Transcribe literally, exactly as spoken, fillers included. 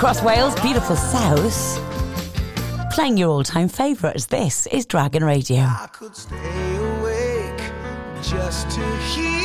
across Wales' beautiful south. Playing your all-time favourites, this is Dragon Radio. I could stay awake just to hear